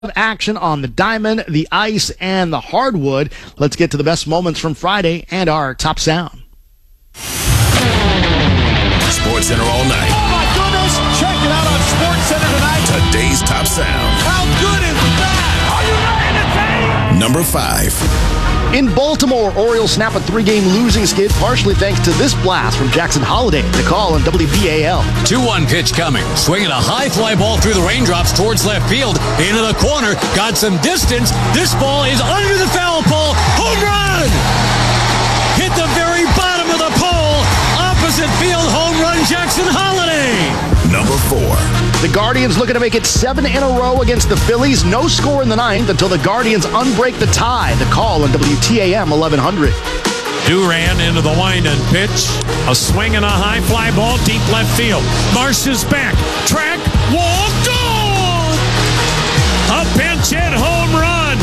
Action on the diamond, the ice, and the hardwood. Let's get to the best moments from Friday and our top sound. Sports Center all night. Oh my goodness! Check it out on Sports Center tonight. Today's top sound. How good is that? Are you ready to take? Number 5. In Baltimore, Orioles snap a 3-game losing skid, partially thanks to this blast from Jackson Holliday. The call on WBAL. 2-1 pitch coming. Swinging a high fly ball through the raindrops towards left field. Into the corner. Got some distance. This ball is under the foul pole. Home run! Hit the very bottom of the pole. Opposite field home run, Jackson Holliday. Number 4. The Guardians looking to make it 7 in a row against the Phillies. No score in the 9th until the Guardians unbreak the tie. The call on WTAM 1100. Duran into the wind and pitch. A swing and a high fly ball deep left field. Marsh is back. Track, wall, goal! A pinch hit home run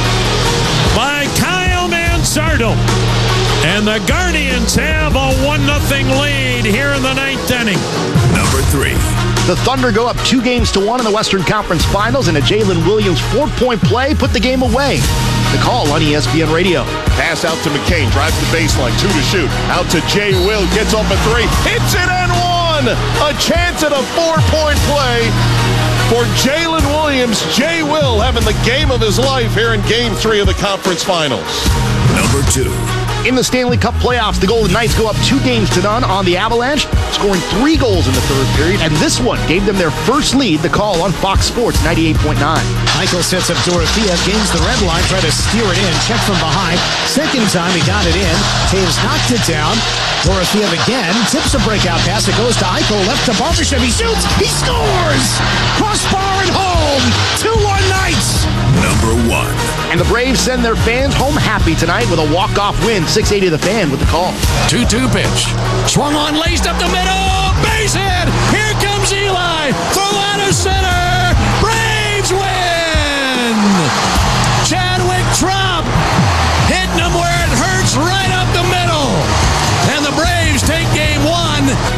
by Kyle Mansardo. And the Guardians have a 1-0 lead here in the 9th inning. Number 3. The Thunder go up 2-1 in the Western Conference Finals, and a Jalen Williams 4-point play put the game away. The call on ESPN Radio. Pass out to McCain, drives the baseline, 2 to shoot. Out to Jay Will, gets off a 3, hits it and one! A chance at a 4-point play for Jalen Williams. Jay Will having the game of his life here in Game 3 of the Conference Finals. Number 2. In the Stanley Cup playoffs, the Golden Knights go up 2-0 on the Avalanche, scoring 3 goals in the third period, and this one gave them their first lead. The call on Fox Sports 98.9. Eichel sets up Dorofeev, gains the red line, try to steer it in, check from behind. Second time he got it in. Taves knocked it down. Dorofeev again, tips a breakout pass. It goes to Eichel, left to Barbashev. He shoots, he scores! Crossbar and home! 2-1 Knights! Number 1. And the Braves send their fans home happy tonight with a walk-off win. 680 The Fan with the call. 2-2 pitch. Swung on, laced up the middle. Base hit. Here comes Eli. Throw out of center. Braves win. Chadwick Trop hitting them where it hurts, right up the middle. And the Braves take game 1.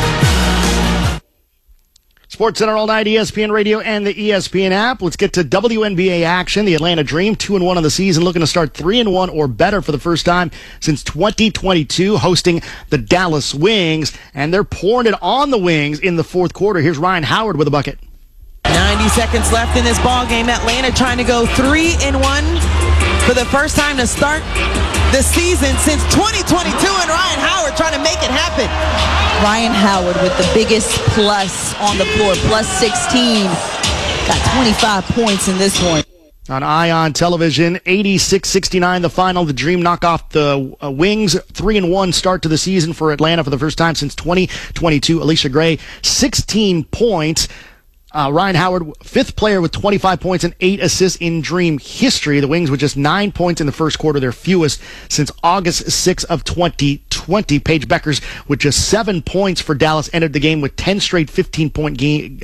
Sports Center all night, ESPN Radio and the ESPN app. Let's get to WNBA action. The Atlanta Dream, 2-1 on the season, looking to start 3-1 or better for the first time since 2022, hosting the Dallas Wings, and they're pouring it on the Wings in the fourth quarter. Here's Ryan Howard with a bucket. 90 seconds left in this ball game. Atlanta trying to go 3-1 for the first time to start the season since 2022, and Ryan Howard trying to make it happen. Ryan Howard with the biggest plus on the floor, plus 16. Got 25 points in this one. On Ion Television, 86-69 the final. The Dream knock off the Wings. 3-1 start to the season for Atlanta for the first time since 2022. Alicia Gray, 16 points. Ryan Howard, fifth player with 25 points and 8 assists in Dream history. The Wings with just 9 points in the first quarter, their fewest since August 6 of 2020. Paige Beckers with just 7 points for Dallas entered the game with 10 straight 15-point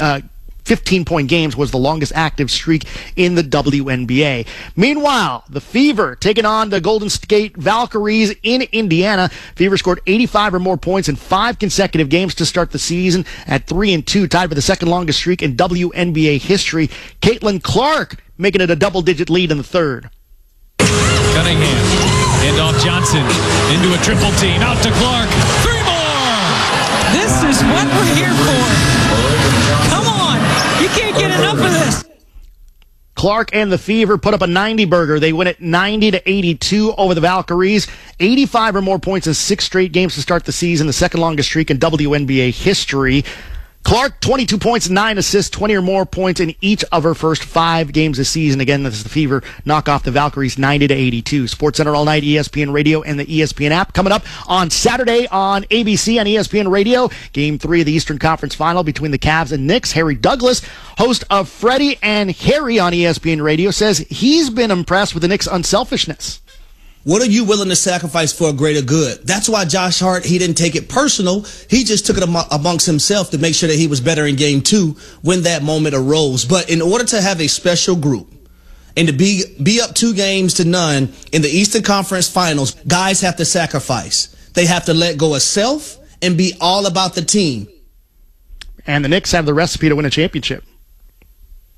games, was the longest active streak in the WNBA. Meanwhile, the Fever taking on the Golden State Valkyries in Indiana. Fever scored 85 or more points in 5 consecutive games to start the season at 3-2, tied for the second longest streak in WNBA history. Caitlin Clark making it a double-digit lead in the third. Cunningham, handoff Johnson, into a triple team, out to Clark. 3 more! This is what we're here for. Come on! You can't get enough of this. Clark and the Fever put up a 90-burger. They win it 90-82 over the Valkyries. 85 or more points in 6 straight games to start the season, the second longest streak in WNBA history. Clark, 22 points, 9 assists, 20 or more points in each of her first 5 games this season. Again, this is the Fever knock off the Valkyries 90-82. SportsCenter all night, ESPN Radio and the ESPN app. Coming up on Saturday on ABC on ESPN Radio, Game 3 of the Eastern Conference Final between the Cavs and Knicks. Harry Douglas, host of Freddie and Harry on ESPN Radio, says he's been impressed with the Knicks' unselfishness. What are you willing to sacrifice for a greater good? That's why Josh Hart, he didn't take it personal. He just took it amongst himself to make sure that he was better in game 2 when that moment arose. But in order to have a special group and to be up 2-0 in the Eastern Conference Finals, guys have to sacrifice. They have to let go of self and be all about the team. And the Knicks have the recipe to win a championship.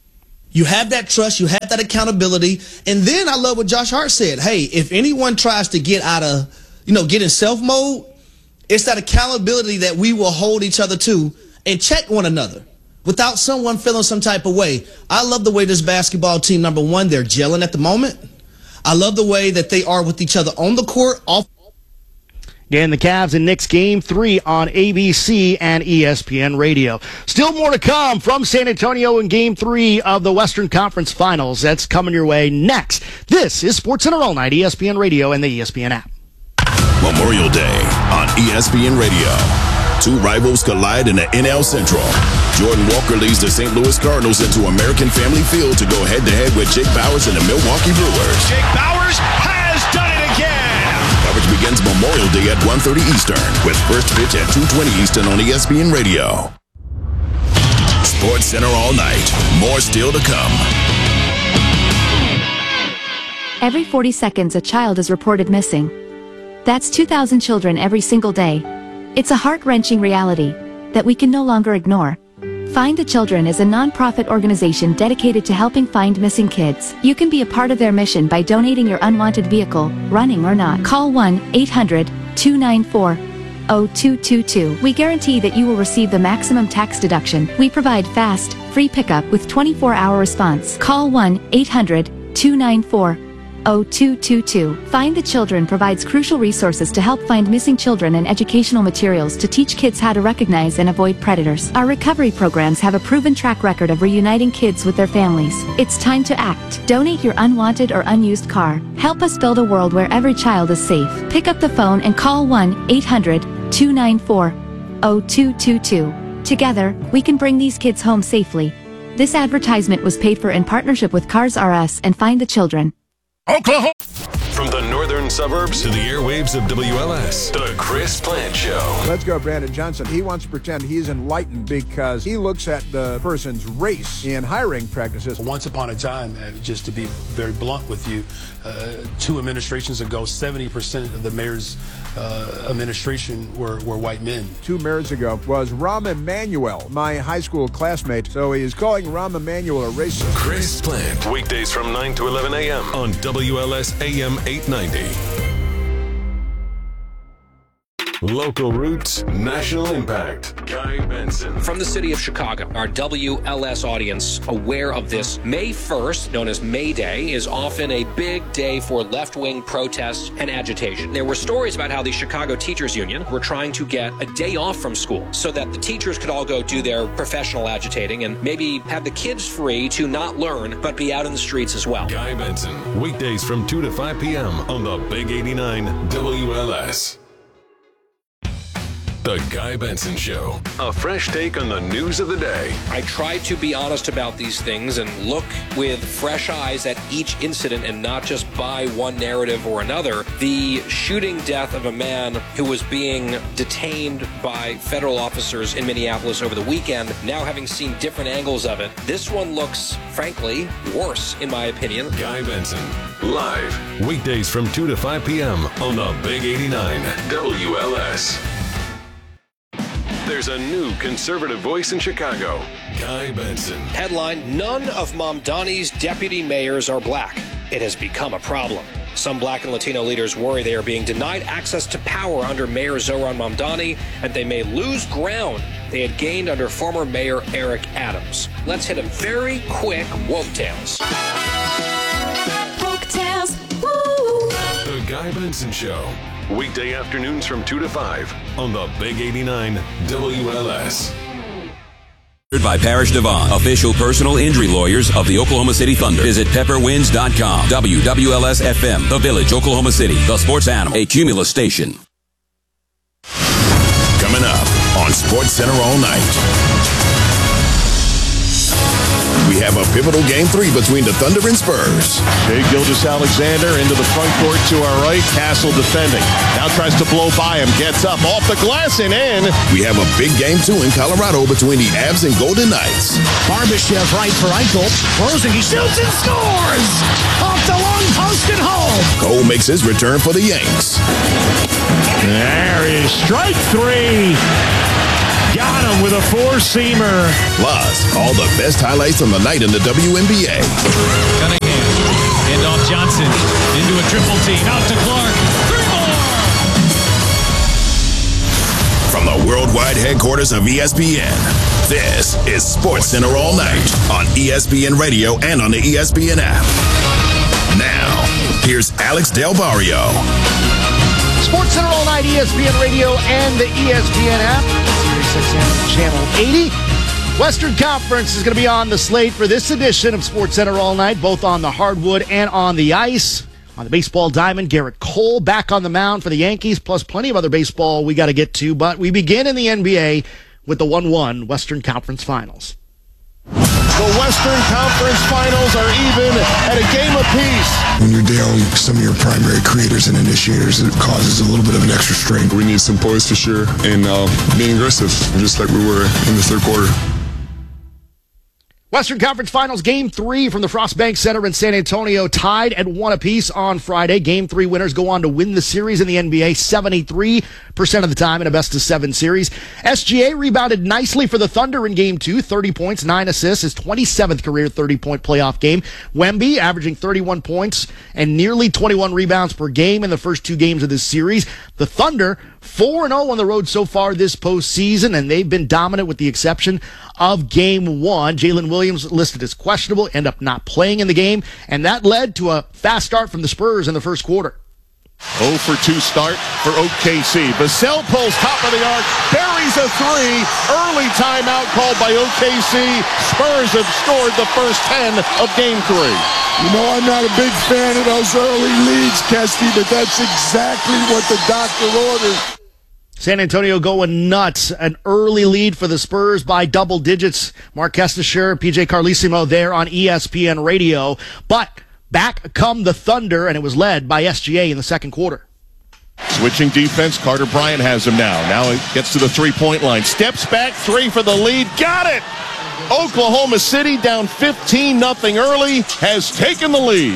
You have that trust, you have that accountability. And then I love what Josh Hart said. Hey, if anyone tries to get out of, get in self mode, it's that accountability that we will hold each other to and check one another without someone feeling some type of way. I love the way this basketball team, number one, they're gelling at the moment. I love the way that they are with each other on the court, off. Again, the Cavs and Knicks Game 3 on ABC and ESPN Radio. Still more to come from San Antonio in Game 3 of the Western Conference Finals. That's coming your way next. This is SportsCenter All Night, ESPN Radio and the ESPN app. Memorial Day on ESPN Radio. Two rivals collide in the NL Central. Jordan Walker leads the St. Louis Cardinals into American Family Field to go head-to-head with Jake Bauers and the Milwaukee Brewers. Jake Bauers has done it again. Coverage begins Memorial Day at 1:30 Eastern with first pitch at 2:20 Eastern on ESPN Radio. SportsCenter All Night. More still to come. Every 40 seconds a child is reported missing. That's 2,000 children every single day. It's a heart-wrenching reality that we can no longer ignore. Find the Children is a non-profit organization dedicated to helping find missing kids. You can be a part of their mission by donating your unwanted vehicle, running or not. Call 1-800-294-0222. We guarantee that you will receive the maximum tax deduction. We provide fast, free pickup with 24-hour response. Call 1-800-294-0222. Find the Children provides crucial resources to help find missing children and educational materials to teach kids how to recognize and avoid predators. Our recovery programs have a proven track record of reuniting kids with their families. It's time to act. Donate your unwanted or unused car. Help us build a world where every child is safe. Pick up the phone and call 1-800-294-0222. Together, we can bring these kids home safely. This advertisement was paid for in partnership with Cars R Us and Find the Children. Oklahoma. From the northern suburbs to the airwaves of WLS, the Chris Plant Show. Let's go, Brandon Johnson. He wants to pretend he's enlightened because he looks at the person's race in hiring practices. Once upon a time, just to be very blunt with you, 2 administrations ago, 70% of the mayor's administration were white men. 2 mayors ago was Rahm Emanuel, my high school classmate. So he is calling Rahm Emanuel a racist. Chris Plant, weekdays from 9 to 11 a.m. on WLS AM 890. Local roots, national impact. Guy Benson. From the city of Chicago, our WLS audience aware of this. May 1st, known as May Day, is often a big day for left-wing protests and agitation. There were stories about how the Chicago Teachers Union were trying to get a day off from school so that the teachers could all go do their professional agitating and maybe have the kids free to not learn but be out in the streets as well. Guy Benson, weekdays from 2 to 5 p.m. on the Big 89 WLS. The Guy Benson Show. A fresh take on the news of the day. I try to be honest about these things and look with fresh eyes at each incident and not just buy one narrative or another. The shooting death of a man who was being detained by federal officers in Minneapolis over the weekend, now having seen different angles of it, this one looks, frankly, worse, in my opinion. Guy Benson, live, weekdays from 2 to 5 p.m. on the Big 89 WLS. There's a new conservative voice in Chicago, Guy Benson. Headline, none of Mamdani's deputy mayors are black. It has become a problem. Some black and Latino leaders worry they are being denied access to power under Mayor Zohran Mamdani, and they may lose ground they had gained under former Mayor Eric Adams. Let's hit a very quick Woke Tales. Woke Tales, woo! The Guy Benson Show. Weekday afternoons from 2 to 5 on the Big 89 WLS. By Parrish Devon, official personal injury lawyers of the Oklahoma City Thunder. Visit pepperwinds.com. WWLS FM, The Village, Oklahoma City, the sports animal, a Cumulus station. Coming up on SportsCenter All Night. We have a pivotal Game 3 between the Thunder and Spurs. Shai Gilgeous-Alexander into the front court to our right. Castle defending. Now tries to blow by him. Gets up off the glass and in. We have a big Game 2 in Colorado between the Avs and Golden Knights. Barbashev right for Eichel. Closing. He shoots and scores! Off the long post and home. Cole makes his return for the Yanks. There is strike 3. Got him with a four-seamer. Plus, all the best highlights from the night in the WNBA. Cunningham, hand off Johnson, into a triple team, out to Clark. 3 more! From the worldwide headquarters of ESPN, this is SportsCenter All Night on ESPN Radio and on the ESPN app. Now, here's Alex Del Barrio. SportsCenter All Night, ESPN Radio and the ESPN app. Series 6 and Channel 80. Western Conference is going to be on the slate for this edition of SportsCenter All Night, both on the hardwood and on the ice. On the baseball diamond, Garrett Cole back on the mound for the Yankees, plus plenty of other baseball we got to get to. But we begin in the NBA with the 1-1 Western Conference Finals. The Western Conference Finals are even at a game apiece. When you're down some of your primary creators and initiators, it causes a little bit of an extra strain. We need some poise for sure and being aggressive, just like we were in the third quarter. Western Conference Finals Game 3 from the Frost Bank Center in San Antonio, tied at 1 apiece on Friday. Game 3 winners go on to win the series in the NBA 73% of the time in a best-of-7 series. SGA rebounded nicely for the Thunder in Game 2, 30 points, 9 assists, his 27th career 30-point playoff game. Wemby averaging 31 points and nearly 21 rebounds per game in the first 2 games of this series. The Thunder 4-0 on the road so far this postseason, and they've been dominant with the exception of Game 1. Jalen Williams listed as questionable, ended up not playing in the game, and that led to a fast start from the Spurs in the first quarter. 0 for 2 start for OKC. Vassell pulls top of the arc, buries a 3. Early timeout called by OKC. Spurs have scored the first 10 of Game 3. You know, I'm not a big fan of those early leads, Kesty, but that's exactly what the doctor ordered. San Antonio going nuts. An early lead for the Spurs by double digits. Mark Kestisher, PJ Carlesimo there on ESPN Radio. But back come the Thunder, and it was led by SGA in the second quarter. Switching defense, Carter Bryant has him now. Now he gets to the three-point line. Steps back, 3 for the lead. Got it! Oklahoma City down 15-0 early, has taken the lead.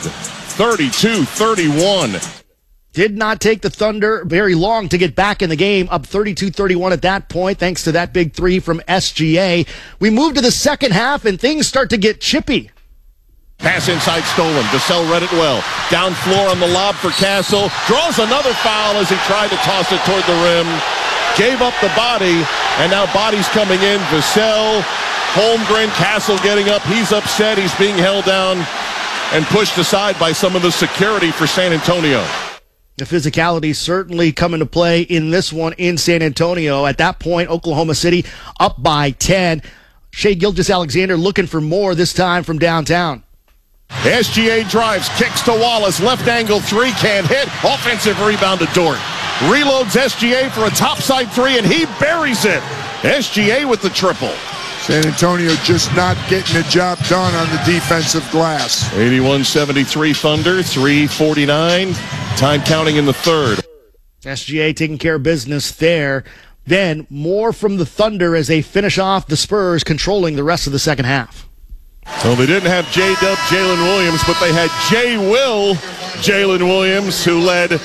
32-31. Did not take the Thunder very long to get back in the game, up 32-31 at that point, thanks to that big 3 from SGA. We move to the second half, and things start to get chippy. Pass inside stolen. Vassell read it well. Down floor on the lob for Castle. Draws another foul as he tried to toss it toward the rim. Gave up the body, and now bodies coming in. Vassell, Holmgren, Castle getting up. He's upset. He's being held down and pushed aside by some of the security for San Antonio. The physicality certainly come into play in this one in San Antonio. At that point, Oklahoma City up by 10. Shai Gilgeous-Alexander looking for more, this time from downtown. SGA drives, kicks to Wallace, left angle 3, can't hit. Offensive rebound to Dort. Reloads SGA for a topside 3, and he buries it. SGA with the triple. San Antonio just not getting the job done on the defensive glass. 81-73 Thunder, 3:49. Time counting in the third. SGA taking care of business there. Then more from the Thunder as they finish off the Spurs, controlling the rest of the second half. So they didn't have J-Dub Jalen Williams, but they had J-Will Jalen Williams, who led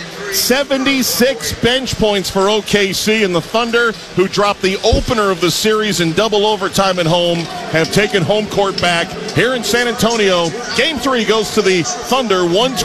76 bench points for OKC, and the Thunder, who dropped the opener of the series in double overtime at home, have taken home court back here in San Antonio. Game 3 goes to the Thunder,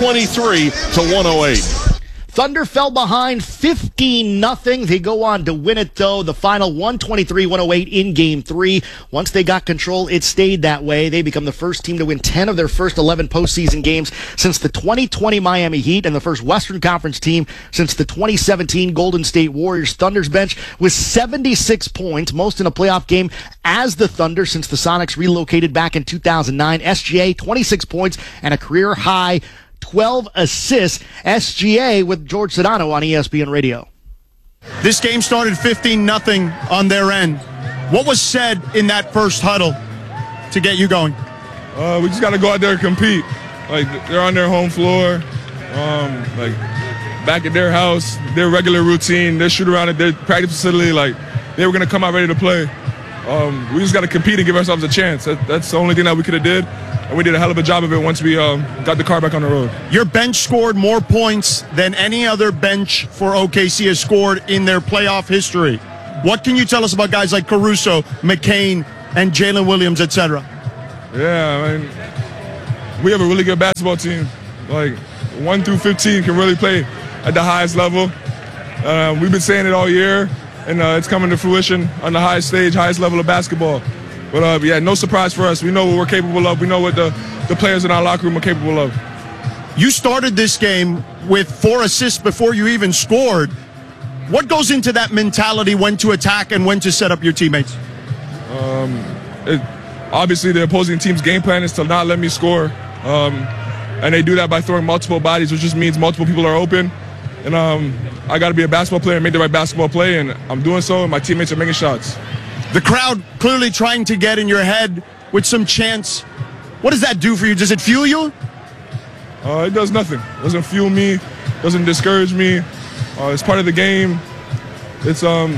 123-108. Thunder fell behind 15-0. They go on to win it, though. The final 123-108 in Game 3. Once they got control, it stayed that way. They become the first team to win 10 of their first 11 postseason games since the 2020 Miami Heat, and the first Western Conference team since the 2017 Golden State Warriors. Thunder's bench with 76 points, most in a playoff game as the Thunder since the Sonics relocated back in 2009. SGA, 26 points and a career high 12 assists. SGA with George Sedano on ESPN Radio. This game started 15-0 on their end. What was said in that first huddle to get you going? We just got to go out there and compete. Like, they're on their home floor, like back at their house, their regular routine, their shoot around at their practice facility. Like, they were going to come out ready to play. We just got to compete and give ourselves a chance. That's the only thing that we could have did. And we did a hell of a job of it once we got the car back on the road. Your bench scored more points than any other bench for OKC has scored in their playoff history. What can you tell us about guys like Caruso, McCain, and Jalen Williams, etc.? Yeah, I mean, we have a really good basketball team. Like 1 through 15 can really play at the highest level. We've been saying it all year, and it's coming to fruition on the highest stage, highest level of basketball. But yeah, no surprise for us. We know what we're capable of. We know what the players in our locker room are capable of. You started this game with 4 assists before you even scored. What goes into that mentality when to attack and when to set up your teammates? Obviously, the opposing team's game plan is to not let me score. And they do that by throwing multiple bodies, which just means multiple people are open. And I got to be a basketball player and make the right basketball play, and I'm doing so, and my teammates are making shots. The crowd clearly trying to get in your head with some chants. What does that do for you? Does it fuel you? It does nothing. It doesn't fuel me. Doesn't discourage me. It's part of the game. It's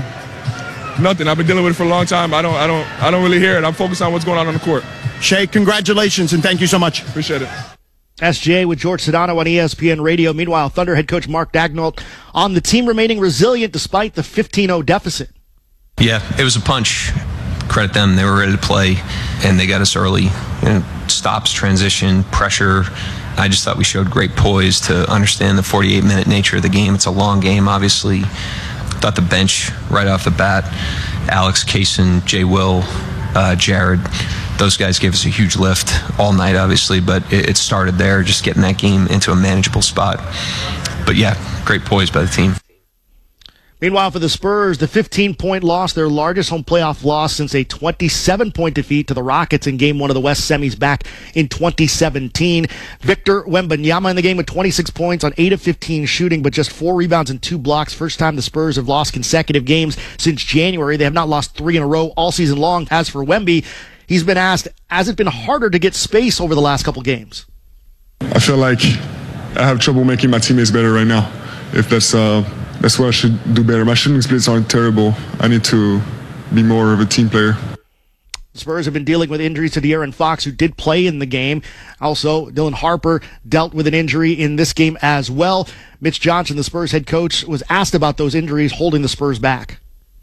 nothing. I've been dealing with it for a long time. I don't really hear it. I'm focused on what's going on the court. Shea, congratulations, and thank you so much. Appreciate it. SJ with George Sedano on ESPN Radio. Meanwhile, Thunder head coach Mark Daigneault on the team remaining resilient despite the 15-0 deficit. Yeah, it was a punch. Credit them. They were ready to play, and they got us early. Stops, transition, pressure. I just thought we showed great poise to understand the 48-minute nature of the game. It's a long game, obviously. Thought the bench right off the bat, Alex, Kaysen, Jay Will, Jared, those guys gave us a huge lift all night, obviously, but it started there, just getting that game into a manageable spot. But yeah, great poise by the team. Meanwhile, for the Spurs, the 15-point loss, their largest home playoff loss since a 27-point defeat to the Rockets in Game 1 of the West semis back in 2017. Victor Wembanyama in the game with 26 points on 8 of 15 shooting, but just 4 rebounds and 2 blocks. First time the Spurs have lost consecutive games since January. They have not lost 3 in a row all season long. As for Wemby, he's been asked, has it been harder to get space over the last couple games? I feel like I have trouble making my teammates better right now. If that's what I should do better. My shooting splits aren't terrible. I need to be more of a team player. The Spurs have been dealing with injuries to De'Aaron Fox, who did play in the game. Also, Dylan Harper dealt with an injury in this game as well. Mitch Johnson, the Spurs head coach, was asked about those injuries holding the Spurs back.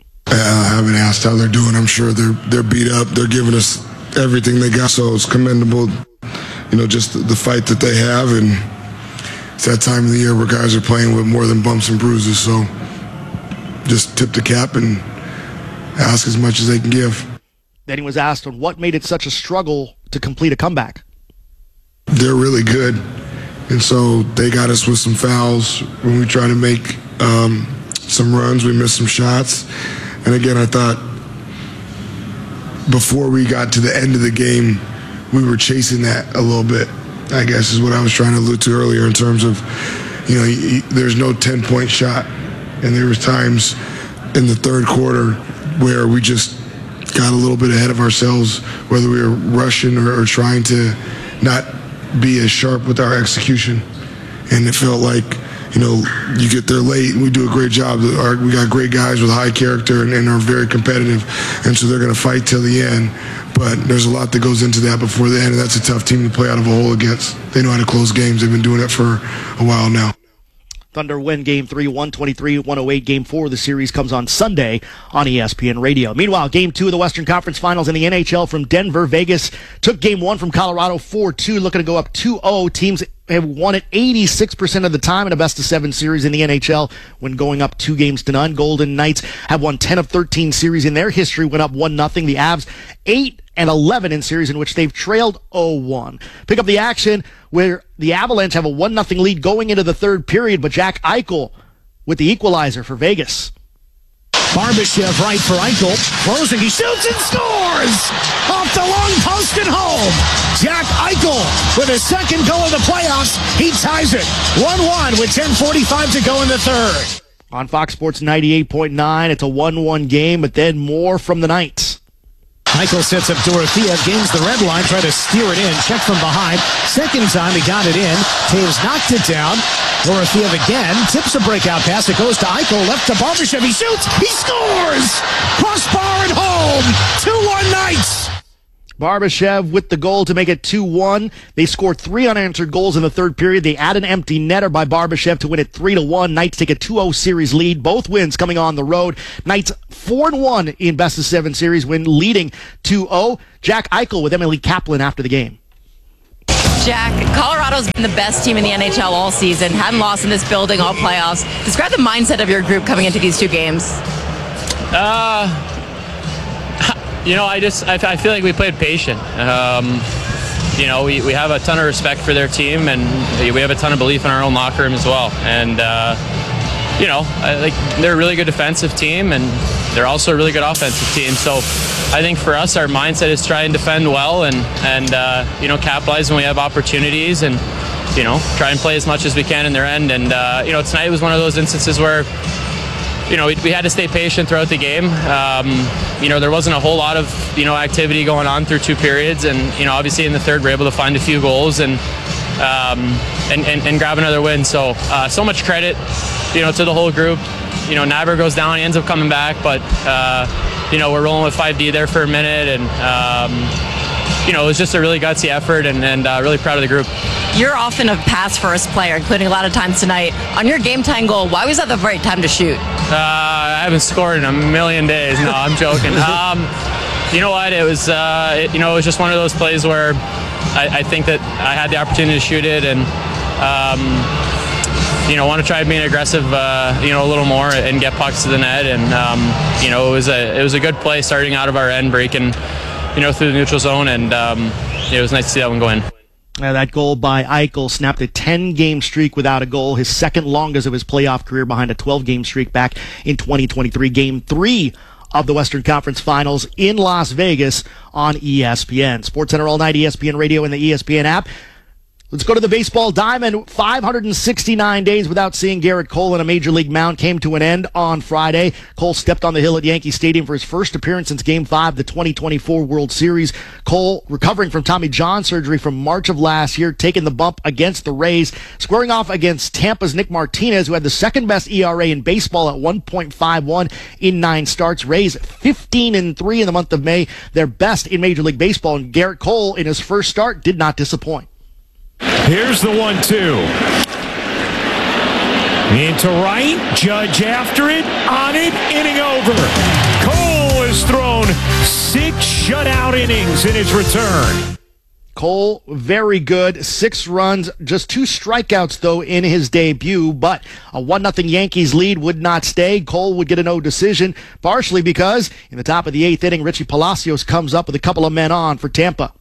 I haven't asked how they're doing. I'm sure they're beat up. They're giving us everything they got, so it's commendable, just the fight that they have. And it's that time of the year where guys are playing with more than bumps and bruises, so just tip the cap and ask as much as they can give. Then he was asked on what made it such a struggle to complete a comeback. They're really good, and so they got us with some fouls when we try to make some runs. We missed some shots, and again, I thought before we got to the end of the game, we were chasing that a little bit, I guess is what I was trying to allude to earlier in terms of, there's no 10-point shot. And there was times in the third quarter where we just got a little bit ahead of ourselves, whether we were rushing or trying to not be as sharp with our execution. And it felt like, you get there late and we do a great job. We got great guys with high character and are very competitive. And so they're going to fight till the end. But there's a lot that goes into that before the end, and that's a tough team to play out of a hole against. They know how to close games. They've been doing it for a while now. Thunder win Game 3, 123-108. Game 4 of the series comes on Sunday on ESPN Radio. Meanwhile, Game 2 of the Western Conference Finals in the NHL from Denver. Vegas took Game 1 from Colorado 4-2, looking to go up 2-0. Teams have won it 86% of the time in a best-of-7 series in the NHL when going up 2-0. Golden Knights have won 10 of 13 series in their history, went up 1-0. The Avs 8-11 in series in which they've trailed 0-1. Pick up the action where the Avalanche have a 1-0 lead going into the third period, but Jack Eichel with the equalizer for Vegas. Barbashev right for Eichel. Closing, he shoots and scores! Off the long post and home. Jack Eichel with his second goal of the playoffs. He ties it 1-1 with 10:45 to go in the third. On Fox Sports 98.9, it's a 1-1 game, but then more from the Knights. Eichel sets up Dorofeev, gains the red line, try to steer it in, check from behind. Second time he got it in. Taves knocked it down. Dorofeev again, tips a breakout pass. It goes to Eichel, left to Barbashev. He shoots, he scores! Crossbar and home, 2-1 Knights. Barbashev with the goal to make it 2-1. They scored 3 unanswered goals in the third period. They add an empty netter by Barbashev to win it 3-1. Knights take a 2-0 series lead. Both wins coming on the road. Knights 4-1 in best-of-7 series win, leading 2-0. Jack Eichel with Emily Kaplan after the game. Jack, Colorado's been the best team in the NHL all season. Hadn't lost in this building all playoffs. Describe the mindset of your group coming into these 2 games. I feel like we played patient. We have a ton of respect for their team, and we have a ton of belief in our own locker room as well. And they're a really good defensive team, and they're also a really good offensive team. So I think for us, our mindset is try and defend well and capitalize when we have opportunities, and try and play as much as we can in their end. And tonight was one of those instances where we had to stay patient throughout the game. There wasn't a whole lot of activity going on through 2 periods, and obviously in the third we're able to find a few goals and grab another win. So much credit to the whole group. Naber goes down, he ends up coming back, but we're rolling with 5D there for a minute, and it was just a really gutsy effort, and really proud of the group. You're often a pass-first player, including a lot of times tonight. On your game-tying goal, why was that the right time to shoot? I haven't scored in a million days. No, I'm joking. You know what? It was it was just one of those plays where I think that I had the opportunity to shoot it, and want to try being aggressive, a little more and get pucks to the net. And it was a good play starting out of our end, breaking through the neutral zone, and it was nice to see that one go in. That goal by Eichel snapped a 10-game streak without a goal, his second longest of his playoff career behind a 12-game streak back in 2023. Game 3 of the Western Conference Finals in Las Vegas on ESPN. SportsCenter all night, ESPN Radio, and the ESPN app. Let's go to the baseball diamond. 569 days without seeing Garrett Cole in a Major League mound came to an end on Friday. Cole stepped on the hill at Yankee Stadium for his first appearance since Game 5 of the 2024 World Series. Cole, recovering from Tommy John surgery from March of last year, taking the bump against the Rays, squaring off against Tampa's Nick Martinez, who had the second-best ERA in baseball at 1.51 in 9 starts. Rays 15-3 in the month of May, their best in Major League Baseball, and Garrett Cole in his first start did not disappoint. Here's the 1-2. Into right, Judge after it, on it, inning over. Cole has thrown 6 shutout innings in his return. Cole, very good. 6 runs, just 2 strikeouts, though, in his debut. But a 1-0 Yankees lead would not stay. Cole would get a no decision, partially because in the top of the 8th inning, Richie Palacios comes up with a couple of men on for Tampa.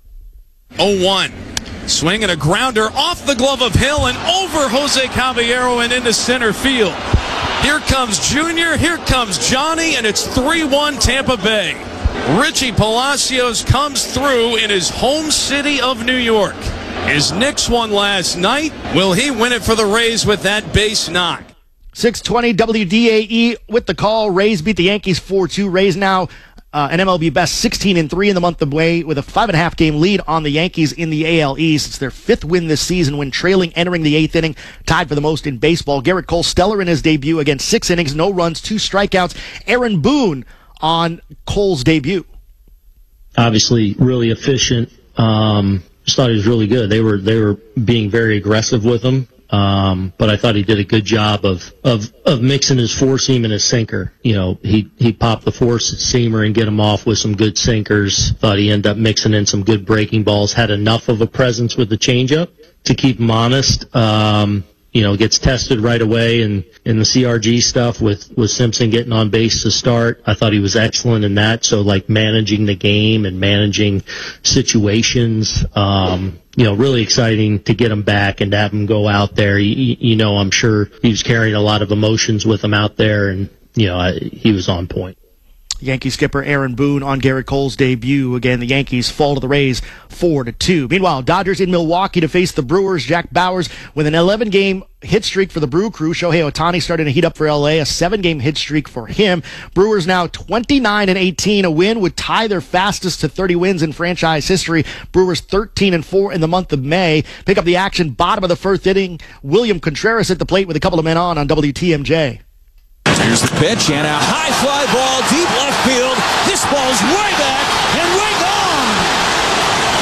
0-1. Swing and a grounder off the glove of Hill and over Jose Caballero and into center field. Here comes Junior, here comes Johnny, and it's 3-1 Tampa Bay. Richie Palacios comes through in his home city of New York. His Knicks won last night. Will he win it for the Rays with that base knock? 620 WDAE with the call. Rays beat the Yankees 4-2. Rays now an MLB best 16-3 in the month of May with a 5.5 game lead on the Yankees in the AL East. It's their 5th win this season when trailing entering the 8th inning, tied for the most in baseball. Garrett Cole stellar in his debut against 6 innings, no runs, 2 strikeouts. Aaron Boone on Cole's debut. Obviously really efficient. Just thought he was really good. They were being very aggressive with him. But I thought he did a good job of mixing his 4-seam and his sinker. He popped the 4-seamer and get him off with some good sinkers. Thought he ended up mixing in some good breaking balls. Had enough of a presence with the changeup to keep him honest. Gets tested right away in the CRG stuff with Simpson getting on base to start. I thought he was excellent in that. So managing the game and managing situations, really exciting to get him back and to have him go out there. I'm sure he was carrying a lot of emotions with him out there, and he was on point. Yankee skipper Aaron Boone on Garrett Cole's debut. Again, the Yankees fall to the Rays 4-2. Meanwhile, Dodgers in Milwaukee to face the Brewers. Jack Bauers with an 11-game hit streak for the Brew Crew. Shohei Ohtani starting to heat up for LA, a 7-game hit streak for him. Brewers now 29-18. A win would tie their fastest to 30 wins in franchise history. Brewers 13-4 in the month of May. Pick up the action, bottom of the 1st inning. William Contreras at the plate with a couple of men on WTMJ. Here's the pitch and a high fly ball deep left field. This ball's way back and way gone.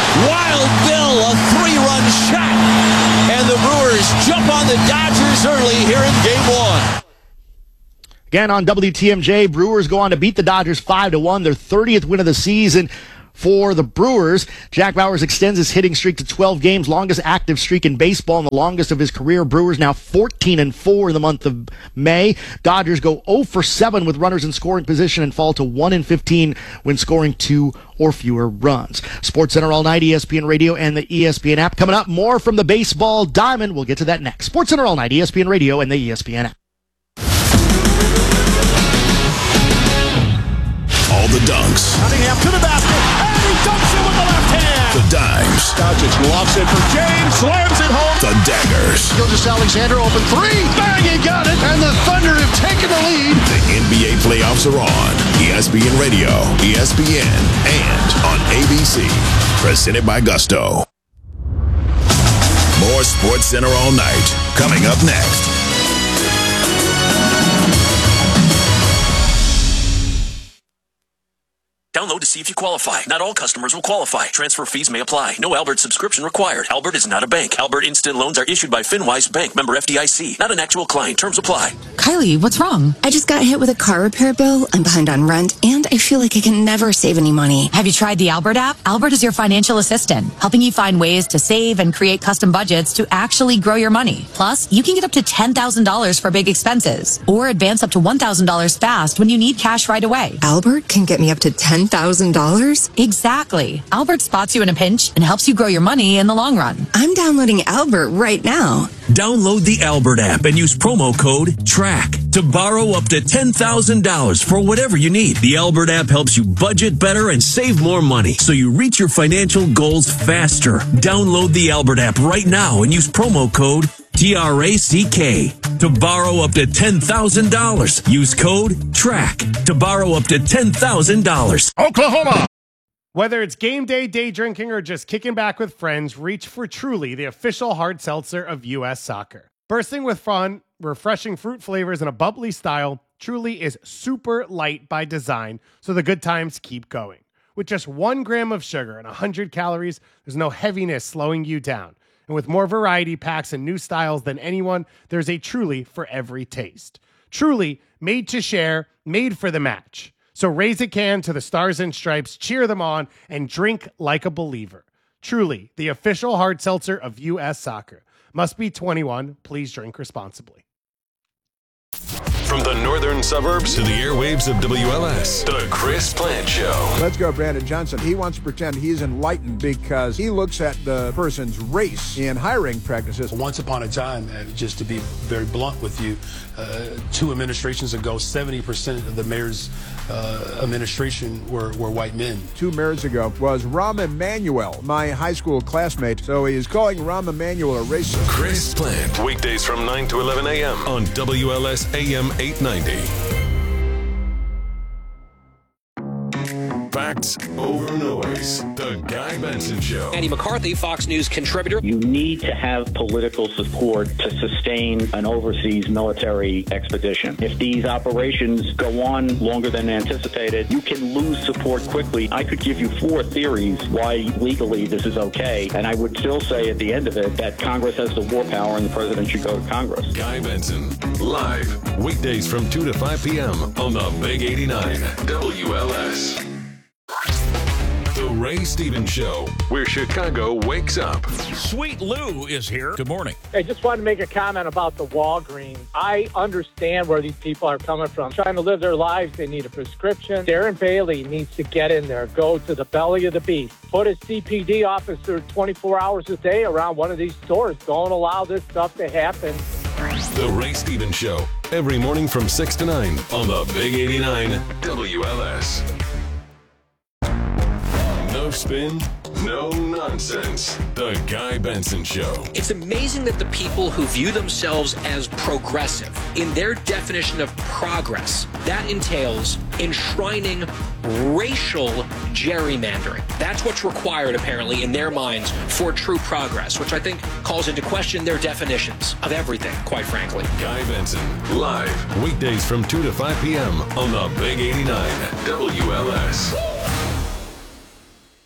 Wild Bill, a 3-run shot. And the Brewers jump on the Dodgers early here in Game 1. Again on WTMJ, Brewers go on to beat the Dodgers 5-1, their 30th win of the season. For the Brewers, Jack Bauers extends his hitting streak to 12 games, longest active streak in baseball and the longest of his career. Brewers now 14-4 in the month of May. Dodgers go 0-7 with runners in scoring position and fall to 1-15 when scoring 2 or fewer runs. SportsCenter all night, ESPN Radio and the ESPN app. Coming up, more from the baseball diamond. We'll get to that next. SportsCenter all night, ESPN Radio and the ESPN app. All the dunks. Cunningham to the basket, and he dunks it with the left hand. The dimes. Doncic lofts it for James, slams it home. The daggers. Gilgeous-Alexander open three, bang, he got it, and the Thunder have taken the lead. The NBA playoffs are on. ESPN Radio, ESPN, and on ABC. Presented by Gusto. More SportsCenter all night. Coming up next. Download to see if you qualify. Not all customers will qualify. Transfer fees may apply. No Albert subscription required. Albert is not a bank. Albert Instant Loans are issued by FinWise Bank, member FDIC. Not an actual client. Terms apply. Kylie, what's wrong? I just got hit with a car repair bill. I'm behind on rent, and I feel like I can never save any money. Have you tried the Albert app? Albert is your financial assistant, helping you find ways to save and create custom budgets to actually grow your money. Plus, you can get up to $10,000 for big expenses, or advance up to $1,000 fast when you need cash right away. Albert can get me up to $10,000? Exactly. Albert spots you in a pinch and helps you grow your money in the long run. I'm downloading Albert right now. Download the Albert app and use promo code TRACK to borrow up to $10,000 for whatever you need. The Albert app helps you budget better and save more money so you reach your financial goals faster. Download the Albert app right now and use promo code TRACK to borrow up to $10,000. Use code TRACK to borrow up to $10,000. Oklahoma! Whether it's game day, day drinking, or just kicking back with friends, reach for Truly, the official hard seltzer of U.S. Soccer. Bursting with fun, refreshing fruit flavors, and a bubbly style, Truly is super light by design, so the good times keep going. With just 1 gram of sugar and 100 calories, there's no heaviness slowing you down. And with more variety packs and new styles than anyone, there's a Truly for every taste. Truly, made to share, made for the match. So raise a can to the Stars and Stripes, cheer them on, and drink like a believer. Truly, the official hard seltzer of U.S. Soccer. Must be 21. Please drink responsibly. From the northern suburbs to the airwaves of WLS, the Chris Plant Show. Let's go, Brandon Johnson. He wants to pretend he's enlightened because he looks at the person's race in hiring practices. Once upon a time, just to be very blunt with you, 2 administrations ago, 70% of the mayor's administration were white men. 2 mayors ago was Rahm Emanuel, my high school classmate. So he is calling Rahm Emanuel a racist. Chris Plant, weekdays from 9 to 11 a.m. on WLS AM 890. Facts over noise. The Guy Benson Show. Andy McCarthy, Fox News contributor. You need to have political support to sustain an overseas military expedition. If these operations go on longer than anticipated, you can lose support quickly. I could give you 4 theories why legally this is okay, and I would still say at the end of it that Congress has the war power and the president should go to Congress. Guy Benson, live, weekdays from 2 to 5 p.m. on the Big 89 WLS. The Ray Stevens Show, where Chicago wakes up. Sweet Lou is here. Good morning. I just wanted to make a comment about the Walgreens. I understand where these people are coming from. Trying to live their lives, they need a prescription. Darren Bailey needs to get in there, go to the belly of the beast. Put a CPD officer 24 hours a day around one of these stores. Don't allow this stuff to happen. The Ray Stevens Show, every morning from 6 to 9 on the Big 89 WLS. No spin, no nonsense. The Guy Benson Show. It's amazing that the people who view themselves as progressive, in their definition of progress, that entails enshrining racial gerrymandering. That's what's required, apparently, in their minds for true progress, which I think calls into question their definitions of everything, quite frankly. Guy Benson, live, weekdays from 2 to 5 p.m. on the Big 89 WLS.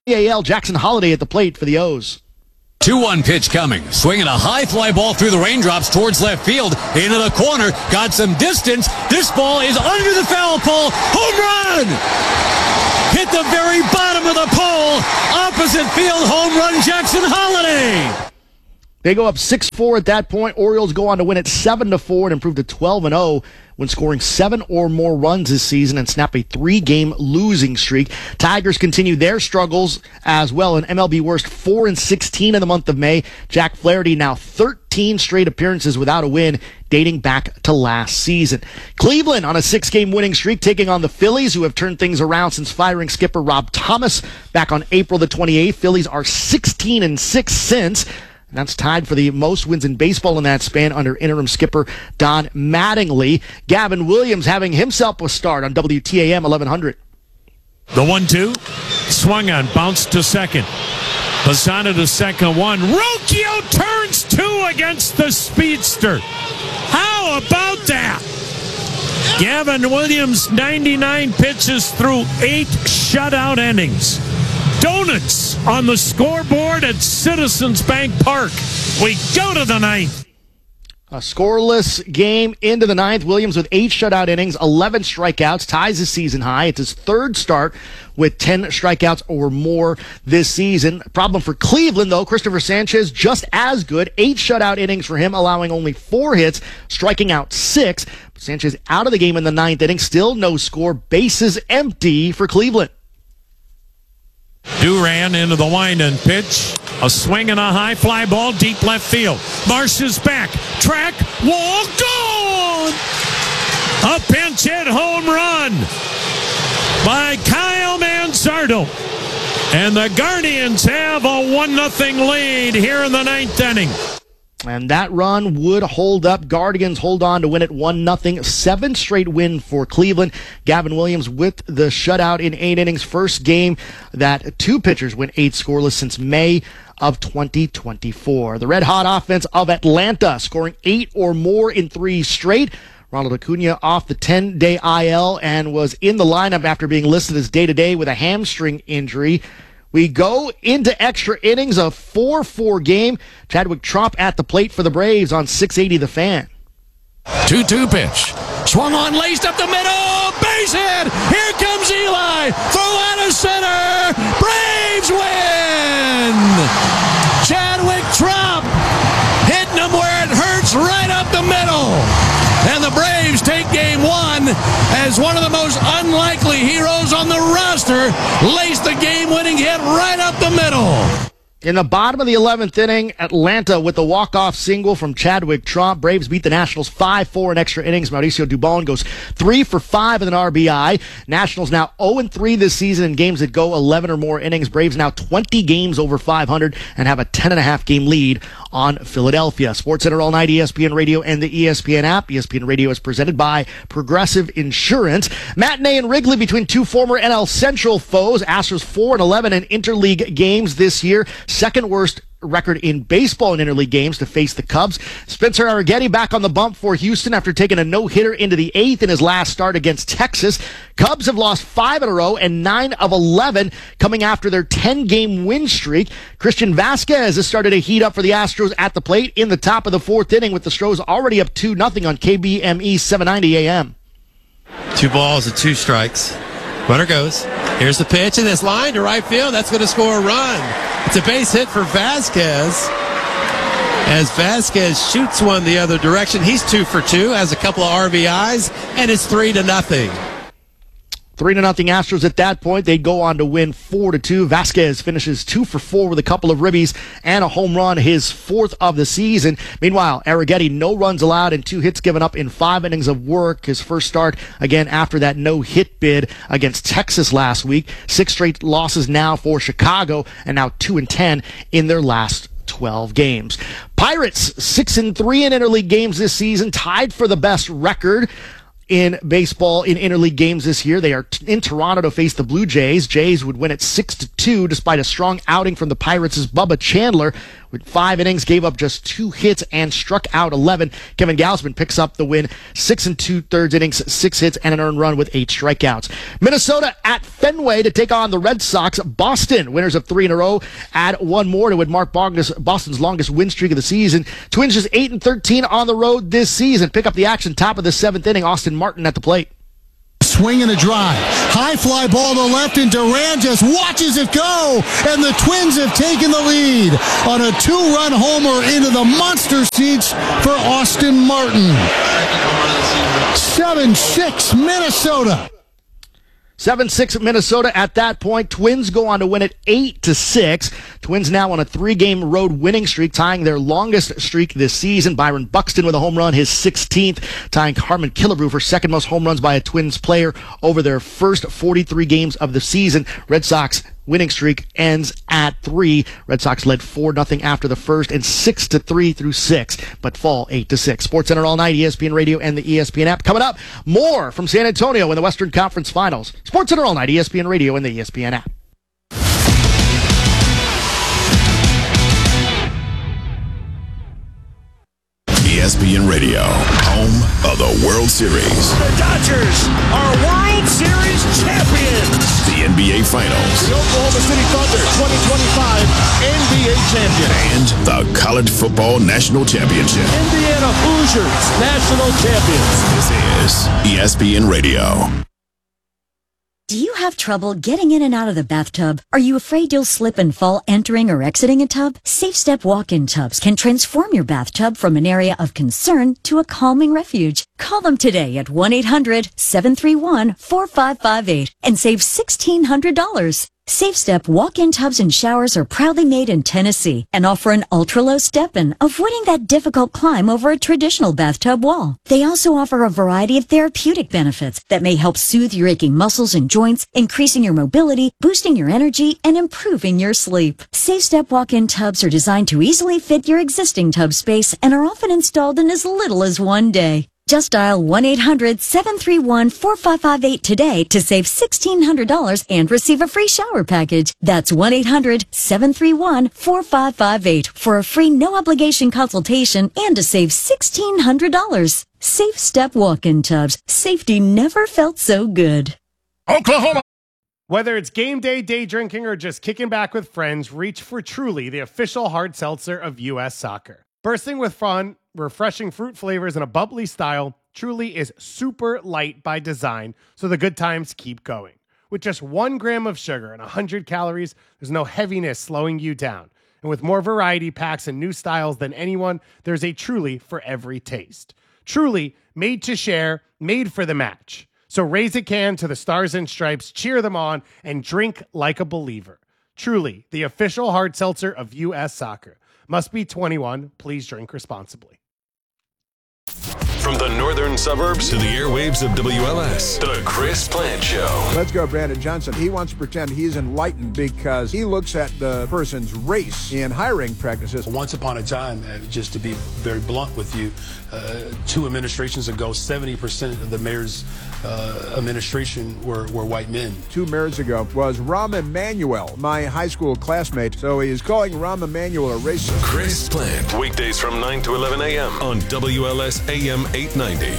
AL Jackson Holiday at the plate for the O's. 2-1 pitch coming. Swinging a high fly ball through the raindrops towards left field. Into the corner. Got some distance. This ball is under the foul pole. Home run! Hit the very bottom of the pole. Opposite field home run Jackson Holiday. They go up 6-4 at that point. Orioles go on to win it 7-4 and improve to 12-0 when scoring 7 or more runs this season and snap a 3-game losing streak. Tigers continue their struggles as well. An MLB worst 4-16 in the month of May. Jack Flaherty now 13 straight appearances without a win, dating back to last season. Cleveland on a 6-game winning streak, taking on the Phillies, who have turned things around since firing skipper Rob Thomas back on April the 28th. Phillies are 16-6 since. And that's tied for the most wins in baseball in that span under interim skipper Don Mattingly. Gavin Williams having himself a start on WTAM 1100. The 1-2. Swung on. Bounced to second. Bassano to second one. Rocchio turns 2 against the speedster. How about that? Gavin Williams, 99 pitches through 8 shutout innings. Donuts on the scoreboard at Citizens Bank Park. We go to the 9th. A scoreless game into the 9th. Williams with 8 shutout innings, 11 strikeouts, ties his season high. It's his 3rd start with 10 strikeouts or more this season. Problem for Cleveland, though, Christopher Sanchez just as good. 8 shutout innings for him, allowing only 4 hits, striking out 6. Sanchez out of the game in the 9th inning. Still no score. Bases empty for Cleveland. Duran into the wind and pitch. A swing and a high fly ball deep left field. Marsh is back. Track, wall, gone! A pinch hit home run by Kyle Manzardo. And the Guardians have a 1-0 lead here in the 9th inning. And that run would hold up. Guardians hold on to win it 1-0. 7th straight win for Cleveland. Gavin Williams with the shutout in 8 innings. First game that 2 pitchers went 8 scoreless since May of 2024. The red-hot offense of Atlanta scoring 8 or more in 3 straight. Ronald Acuna off the 10-day IL and was in the lineup after being listed as day-to-day with a hamstring injury. We go into extra innings, a 4-4 game. Chadwick Tromp at the plate for the Braves on 680 The Fan. 2-2 pitch. Swung on, laced up the middle. Base hit. Here comes Eli. Throw out of center. Braves win. Chadwick Tromp hitting them where it hurts, right up the middle. And the Braves take game 1 as one of the most unlikely heroes on the roster laced the game-winning hit right up the middle. In the bottom of the 11th inning, Atlanta with the walk-off single from Chadwick Tromp. Braves beat the Nationals 5-4 in extra innings. Mauricio Dubon goes 3 for 5 with an RBI. Nationals now 0-3 this season in games that go 11 or more innings. Braves now 20 games over 500 and have a 10.5 game lead on Philadelphia. SportsCenter all night, ESPN Radio and the ESPN app. ESPN Radio is presented by Progressive Insurance. Matinee in Wrigley between 2 former NL Central foes. Astros 4-11 in interleague games this year. Second worst record in baseball in interleague games to face the Cubs. Spencer Arrighetti back on the bump for Houston after taking a no-hitter into the 8th in his last start against Texas. Cubs have lost 5 in a row and 9 of 11 coming after their 10-game win streak. Christian Vasquez has started to heat up for the Astros at the plate in the top of the 4th inning with the Stros already up 2-0 on KBME 790 AM. 2 balls and 2 strikes. Runner goes. Here's the pitch, and it's lined to right field. That's going to score a run. It's a base hit for Vasquez. As Vasquez shoots one the other direction, he's 2 for 2, has a couple of RBIs, and it's 3-0. 3-0 Astros at that point. They'd go on to win 4-2. Vasquez finishes 2 for 4 with a couple of ribbies and a home run, his 4th of the season. Meanwhile, Arrighetti, no runs allowed and 2 hits given up in 5 innings of work. His first start again after that no-hit bid against Texas last week. 6 straight losses now for Chicago, and now 2-10 in their last 12 games. Pirates 6-3 in interleague games this season, tied for the best record in baseball in interleague games this year. They are in Toronto to face the Blue Jays. Jays would win it 6-2 despite a strong outing from the Pirates' Bubba Chandler. With 5 innings, gave up just 2 hits and struck out 11. Kevin Gausman picks up the win, 6 2/3 innings, 6 hits and an earned run with 8 strikeouts. Minnesota at Fenway to take on the Red Sox. Boston, winners of 3 in a row, add 1 more to would mark Boston's longest win streak of the season. Twins just 8-13 on the road this season. Pick up the action, top of the 7th inning. Austin Martin at the plate. Swing and a drive. High fly ball to left, and Duran just watches it go. And the Twins have taken the lead on a 2-run homer into the monster seats for Austin Martin. 7-6 Minnesota. 7-6 Minnesota at that point. Twins go on to win it 8-6. Twins now on a 3-game road winning streak, tying their longest streak this season. Byron Buxton with a home run, his 16th, tying Harmon Killebrew for second most home runs by a Twins player over their first 43 games of the season. Red Sox winning streak ends at 3. Red Sox led 4-0 after the first and 6-3 through 6, but fall 8-6. SportsCenter all night, ESPN Radio and the ESPN app. Coming up, more from San Antonio in the Western Conference Finals. SportsCenter all night, ESPN Radio and the ESPN app. ESPN Radio, home of the World Series. The Dodgers are World Series champions. The NBA Finals. The Oklahoma City Thunder 2025 NBA champion. And the College Football National Championship. Indiana Hoosiers national champions. This is ESPN Radio. Do you have trouble getting in and out of the bathtub? Are you afraid you'll slip and fall entering or exiting a tub? SafeStep walk-in tubs can transform your bathtub from an area of concern to a calming refuge. Call them today at 1-800-731-4558 and save $1,600. SafeStep walk-in tubs and showers are proudly made in Tennessee and offer an ultra-low step-in, avoiding that difficult climb over a traditional bathtub wall. They also offer a variety of therapeutic benefits that may help soothe your aching muscles and joints, increasing your mobility, boosting your energy, and improving your sleep. SafeStep walk-in tubs are designed to easily fit your existing tub space and are often installed in as little as 1 day. Just dial 1-800-731-4558 today to save $1,600 and receive a free shower package. That's 1-800-731-4558 for a free no-obligation consultation and to save $1,600. SafeStep walk-in tubs. Safety never felt so good. Oklahoma! Whether it's game day, day drinking, or just kicking back with friends, reach for Truly, the official hard seltzer of U.S. soccer. Bursting with fun, refreshing fruit flavors, and a bubbly style, Truly is super light by design, so the good times keep going. With just 1 gram of sugar and 100 calories, there's no heaviness slowing you down. And with more variety packs and new styles than anyone, there's a Truly for every taste. Truly, made to share, made for the match. So raise a can to the Stars and Stripes, cheer them on, and drink like a believer. Truly, the official hard seltzer of U.S. soccer. Must be 21. Please drink responsibly. From the northern suburbs to the airwaves of WLS, the Chris Plant Show. Let's go, Brandon Johnson. He wants to pretend he's enlightened because he looks at the person's race in hiring practices. Once upon a time, just to be very blunt with you, 2 administrations ago, 70% of the mayor's administration were white men. 2 mayors ago was Rahm Emanuel, my high school classmate. So he is calling Rahm Emanuel a racist. Chris Plant, weekdays from 9 to 11 a.m. on WLS AM 890.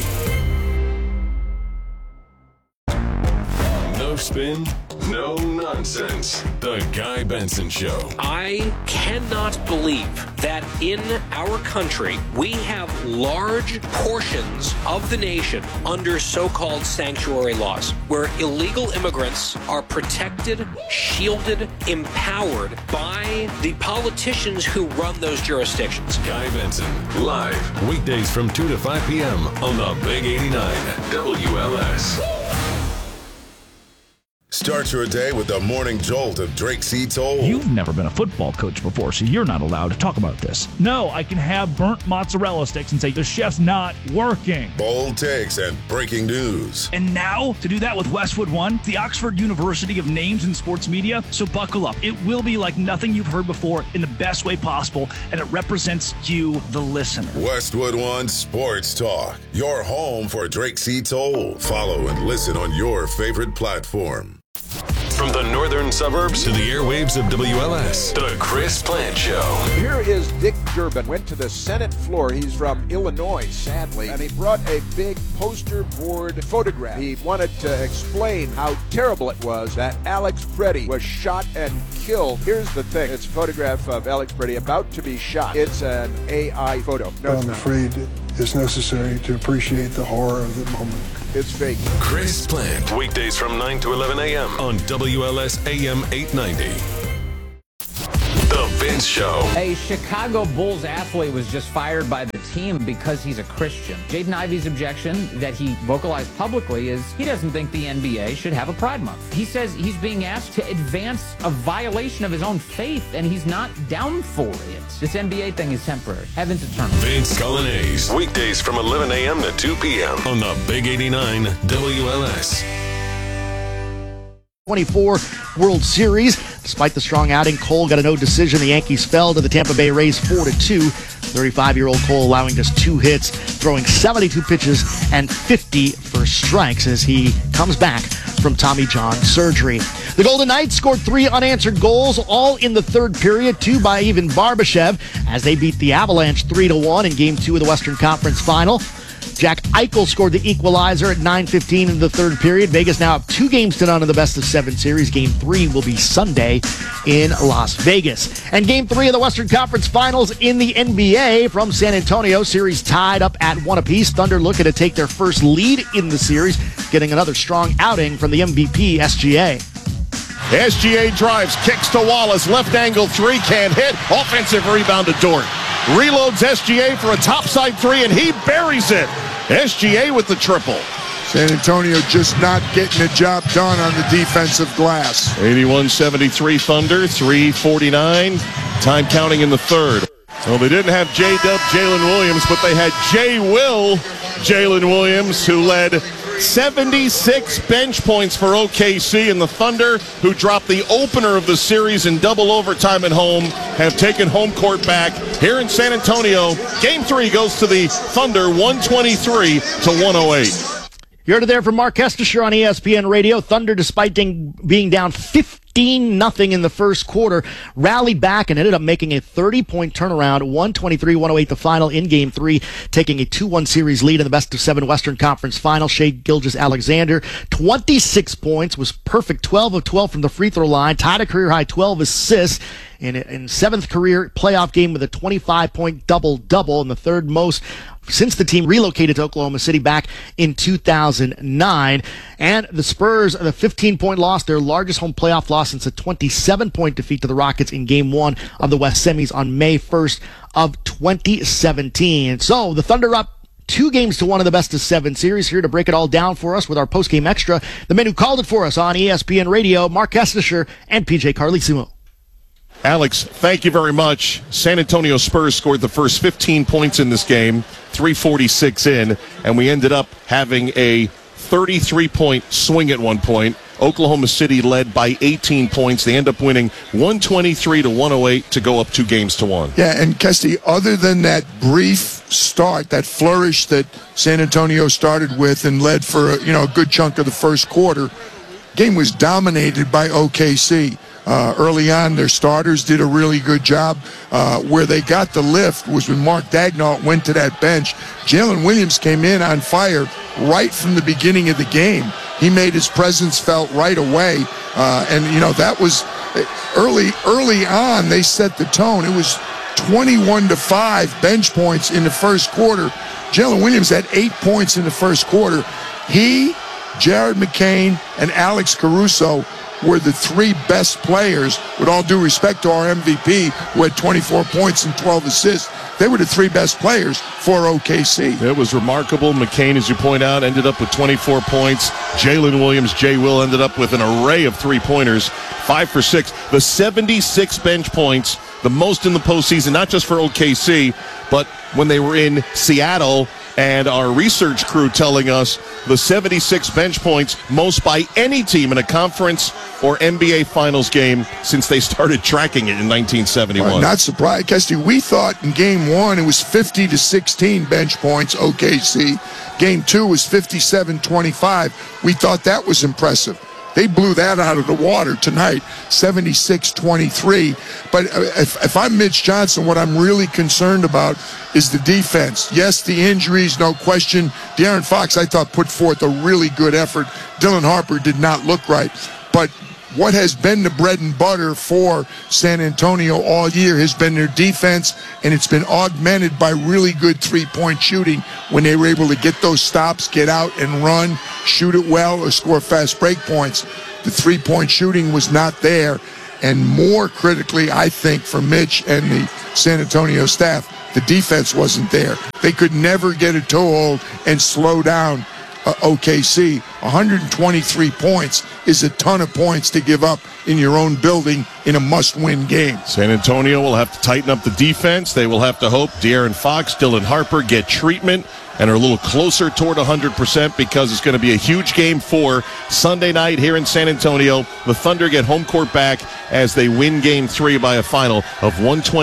No spin, no nonsense. The Guy Benson Show. I cannot believe that in our country we have large portions of the nation under so-called sanctuary laws, where illegal immigrants are protected, shielded, empowered by the politicians who run those jurisdictions. Guy Benson, live, weekdays from 2 to 5 p.m. on the Big 89 WLS. Start your day with the morning jolt of Drake C. Toll. You've never been a football coach before, so you're not allowed to talk about this. No, I can have burnt mozzarella sticks and say the chef's not working. Bold takes and breaking news. And now, to do that with Westwood One, the Oxford University of Names in Sports Media. So buckle up. It will be like nothing you've heard before in the best way possible, and it represents you, the listener. Westwood One Sports Talk, your home for Drake C. Toll. Follow and listen on your favorite platform. From the northern suburbs to the airwaves of WLS, The Chris Plant Show. Here is Dick Durbin. Went to the Senate floor. He's from Illinois, sadly. And he brought a big poster board photograph. He wanted to explain how terrible it was that Alex Preddy was shot and killed. Here's the thing. It's a photograph of Alex Preddy about to be shot. It's an AI photo. No, I'm afraid it's necessary to appreciate the horror of the moment. It's fake. Chris Plant. Weekdays from 9 to 11 a.m. on WLS AM 890. The Vince Show. A Chicago Bulls athlete was just fired by the team because he's a Christian. Jaden Ivey's objection that he vocalized publicly is he doesn't think the NBA should have a Pride Month. He says he's being asked to advance a violation of his own faith, and he's not down for it. This NBA thing is temporary. Heaven's eternal. Vince Colonnese. Weekdays from 11 a.m. to 2 p.m. on the Big 89 WLS. 24 World Series. Despite the strong outing, Cole got a no decision. The Yankees fell to the Tampa Bay Rays 4-2. 35-year-old Cole allowing just 2 hits, throwing 72 pitches and 50 for strikes as he comes back from Tommy John surgery. The Golden Knights scored 3 unanswered goals, all in the third period, 2 by Ivan Barbashev, as they beat the Avalanche 3-1 in Game 2 of the Western Conference Final. Jack Eichel scored the equalizer at 9:15 in the third period. Vegas now up 2-0 in the best-of-7 series. Game 3 will be Sunday in Las Vegas. And Game 3 of the Western Conference Finals in the NBA from San Antonio. Series tied up at 1 apiece. Thunder looking to take their first lead in the series, getting another strong outing from the MVP, SGA. SGA drives, kicks to Wallace, left angle 3, can't hit. Offensive rebound to Dort. Reloads SGA for a topside 3, and he buries it. SGA with the triple. San Antonio just not getting the job done on the defensive glass. 81-73 Thunder, 3:49. Time counting in the third. Well, they didn't have J-Dub Jalen Williams, but they had J-Will Jalen Williams, who led 76 bench points for OKC, and the Thunder, who dropped the opener of the series in double overtime at home, have taken home court back here in San Antonio. Game 3 goes to the Thunder, 123-108. You heard it there from Mark Kestisher on ESPN Radio. Thunder, despite being down 15-0 in the first quarter, rallied back and ended up making a 30-point turnaround, 123-108 the final in Game 3, taking a 2-1 series lead in the best-of-7 Western Conference Final. Shai Gilgeous-Alexander, 26 points, was perfect, 12 of 12 from the free throw line, tied a career-high 12 assists, in 7th career playoff game with a 25-point double-double, and the third most since the team relocated to Oklahoma City back in 2009. And the Spurs, the 15-point loss, their largest home playoff loss since a 27-point defeat to the Rockets in Game 1 of the West Semis on May 1st of 2017. So the Thunder up 2-1 of the best-of-7 series. Here to break it all down for us with our post-game extra, the men who called it for us on ESPN Radio, Mark Kestisher and PJ Carlesimo. Alex, thank you very much. San Antonio Spurs scored the first 15 points in this game, 3:46 in, and we ended up having a 33-point swing at one point. Oklahoma City led by 18 points. They end up winning 123-108 to go up 2-1. Yeah, and Kesty, other than that brief start, that flourish that San Antonio started with and led for a good chunk of the first quarter, game was dominated by OKC. Early on, their starters did a really good job. Where they got the lift was when Mark Daigneault went to that bench. Jalen Williams came in on fire right from the beginning of the game. He made his presence felt right away. That was early on, they set the tone. It was 21-5 bench points in the first quarter. Jalen Williams had 8 points in the first quarter. He, Jared McCain, and Alex Caruso were the 3 best players, with all due respect to our MVP, who had 24 points and 12 assists They were the three best players for OKC. It was remarkable. McCain, as you point out, ended up with 24 points. Jalen Williams, Jay Will, ended up with an array of three-pointers, 5 for 6. The 76 bench points, the most in the postseason, not just for OKC, but when they were in Seattle, and our research crew telling us the 76 bench points, most by any team in a conference or NBA Finals game since they started tracking it in 1971. Well, not surprised, Kesty. We thought in Game 1 it was 50-16 bench points, OKC. Game 2 was 57-25. We thought that was impressive. They blew that out of the water tonight, 76-23. But if I'm Mitch Johnson, what I'm really concerned about is the defense. Yes, the injuries, no question. De'Aaron Fox, I thought, put forth a really good effort. Dylan Harper did not look right. But what has been the bread and butter for San Antonio all year has been their defense, and it's been augmented by really good three-point shooting when they were able to get those stops, get out and run, shoot it well, or score fast break points. The three-point shooting was not there, and more critically, I think, for Mitch and the San Antonio staff, the defense wasn't there. They could never get a toehold and slow down OKC. 123 points is a ton of points to give up in your own building in a must-win game. San Antonio will have to tighten up the defense. They will have to hope De'Aaron Fox, Dylan Harper get treatment and are a little closer toward 100% because it's going to be a huge game for Sunday night here in San Antonio. The Thunder get home court back as they win Game 3 by a final of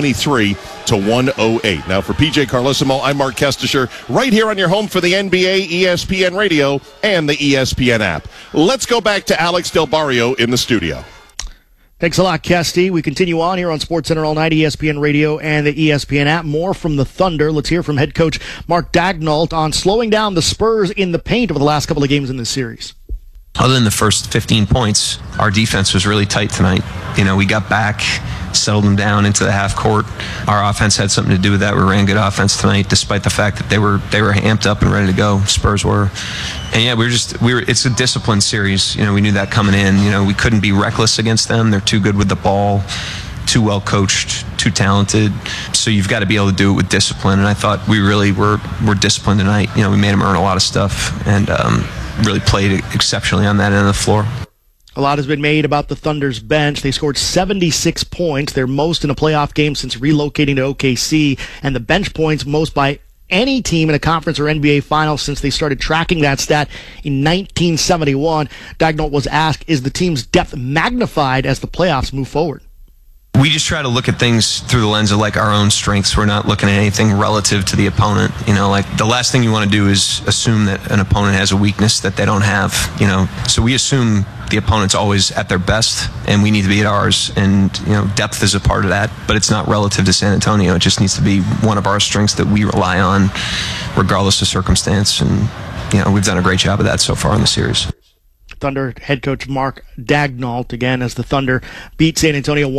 123-108. Now for PJ Carlesimo, I'm Mark Kestisher, right here on your home for the NBA, ESPN Radio, and the ESPN app. Let's go back to Alex Del Barrio in the studio. Thanks a lot, Kesty. We continue on here on SportsCenter All Night, ESPN Radio, and the ESPN app. More from the Thunder. Let's hear from head coach Mark Daigneault on slowing down the Spurs in the paint over the last couple of games in this series. Other than the first 15 points, our defense was really tight tonight. You know, we got back, settled them down into the half court. Our offense had something to do with that. We ran good offense tonight, despite the fact that they were amped up and ready to go. Spurs were. And yeah, it's a disciplined series. You know, we knew that coming in. You know, we couldn't be reckless against them. They're too good with the ball, too well coached, too talented. So you've got to be able to do it with discipline. And I thought we really were disciplined tonight. You know, we made them earn a lot of stuff and really played exceptionally on that end of the floor. A lot has been made about the Thunder's bench. They scored 76 points, their most in a playoff game since relocating to OKC, and the bench points most by any team in a conference or NBA final since they started tracking that stat in 1971. Daigneault was asked, is the team's depth magnified as the playoffs move forward? We just try to look at things through the lens of like our own strengths. We're not looking at anything relative to the opponent. You know, like the last thing you want to do is assume that an opponent has a weakness that they don't have, you know. So we assume the opponent's always at their best and we need to be at ours. And, you know, depth is a part of that, but it's not relative to San Antonio. It just needs to be one of our strengths that we rely on regardless of circumstance. And, you know, we've done a great job of that so far in the series. Thunder head coach Mark Daigneault again as the Thunder beat San Antonio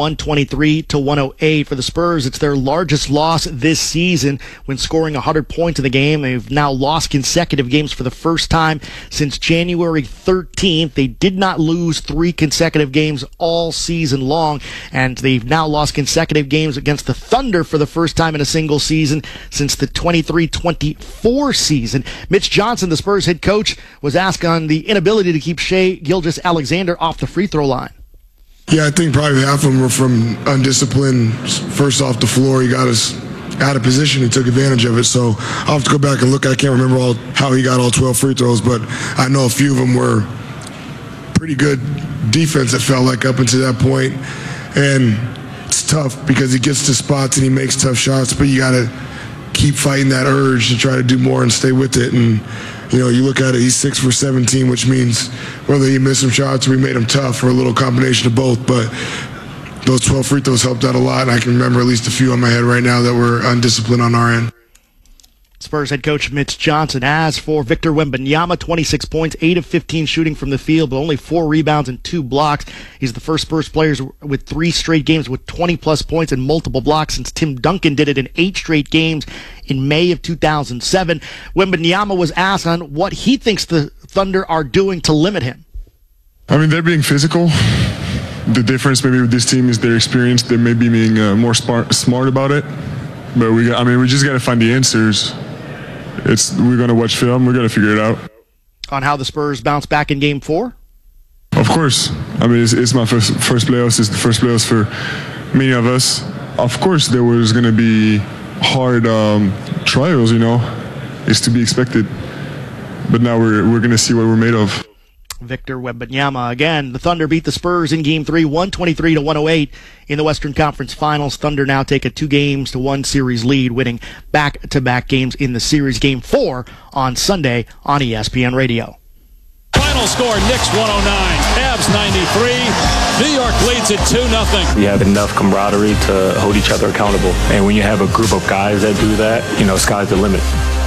123-108. For the Spurs, it's their largest loss this season when scoring 100 points in the game. They've now lost consecutive games for the first time since January 13th. They did not lose 3 consecutive games all season long, and they've now lost consecutive games against the Thunder for the first time in a single season since the 23-24 season. Mitch Johnson, the Spurs head coach, was asked on the inability to keep Shai Gilgeous-Alexander off the free throw line. Yeah, I think probably half of them were from undisciplined. First off the floor, he got us out of position and took advantage of it. So I'll have to go back and look. I can't remember how he got all 12 free throws, but I know a few of them were pretty good defense, it felt like, up until that point. And it's tough because he gets to spots and he makes tough shots, but you got to keep fighting that urge to try to do more and stay with it. And you know, you look at it, he's 6 for 17, which means whether he missed some shots or we made him tough or a little combination of both. But those 12 free throws helped out a lot, and I can remember at least a few on my head right now that were undisciplined on our end. Spurs head coach Mitch Johnson. As for Victor Wembanyama, 26 points, 8 of 15 shooting from the field, but only 4 rebounds and 2 blocks. He's the first Spurs player with 3 straight games with 20-plus points and multiple blocks since Tim Duncan did it in 8 straight games in May of 2007. Wembanyama was asked on what he thinks the Thunder are doing to limit him. I mean, they're being physical. The difference maybe with this team is their experience. They may be being more smart about it. But we just got to find the answers. We're going to watch film. We're going to figure it out. On how the Spurs bounce back in Game 4? Of course. It's my first playoffs. It's the first playoffs for many of us. Of course, there was going to be hard trials, It's to be expected. But now we're going to see what we're made of. Victor Wembanyama again. The Thunder beat the Spurs in Game 3, 123-108 in the Western Conference Finals. Thunder now take a 2-1 series lead, winning back-to-back games in the series. Game 4 on Sunday on ESPN Radio. Final score, Knicks 109, Cavs 93. New York leads it 2-0. You have enough camaraderie to hold each other accountable. And when you have a group of guys that do that, sky's the limit.